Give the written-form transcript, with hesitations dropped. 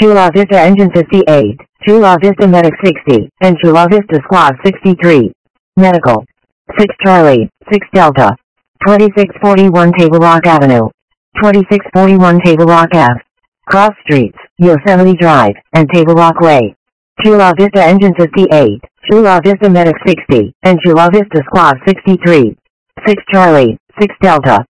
Chula Vista Engine 58, Chula Vista Medic 60, and Chula Vista Squad 63. Medical. 6 Charlie, 6 Delta. 2641 Table Rock Avenue. 2641 Table Rock Ave. Cross Streets, Yosemite Drive, and Table Rock Way. Chula Vista Engine 58, Chula Vista Medic 60, and Chula Vista Squad 63. 6 Charlie, 6 Delta.